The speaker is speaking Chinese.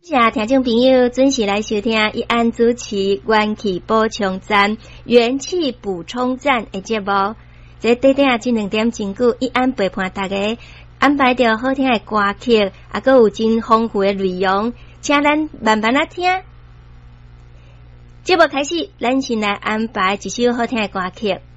谢谢听众朋友准时来收听一安主持元气补充站、元气补充站的节目。这短短这2点钟久，一安陪伴大家安排着好听的歌曲，也佮有真丰富的内容，请咱慢慢啊听。节目开始，咱先来安排一首好听的歌曲。